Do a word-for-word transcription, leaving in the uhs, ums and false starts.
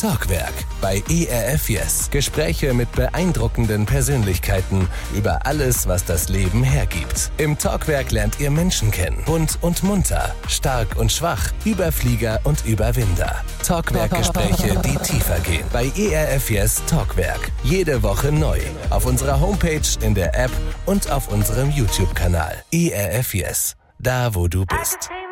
Talkwerk bei E R F Yes. Gespräche mit beeindruckenden Persönlichkeiten über alles, was das Leben hergibt. Im Talkwerk lernt ihr Menschen kennen. Bunt und munter, stark und schwach, Überflieger und Überwinder. Talkwerk-Gespräche, die tiefer gehen. Bei E R F Yes Talkwerk. Jede Woche neu. Auf unserer Homepage, in der App und auf unserem YouTube-Kanal. E R F Yes. Da, wo du bist.